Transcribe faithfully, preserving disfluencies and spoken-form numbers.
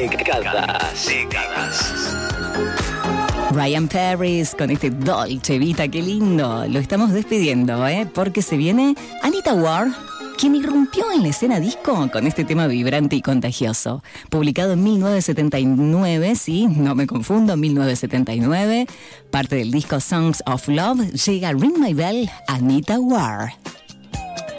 Décadas. Décadas. Ryan Paris con este Dolce Vita, qué lindo. Lo estamos despidiendo, ¿eh? Porque se viene Anita Ward, quien irrumpió en la escena disco con este tema vibrante y contagioso. Publicado en mil novecientos setenta y nueve, sí, no me confundo, mil novecientos setenta y nueve, parte del disco Songs of Love, llega Ring My Bell, Anita Ward.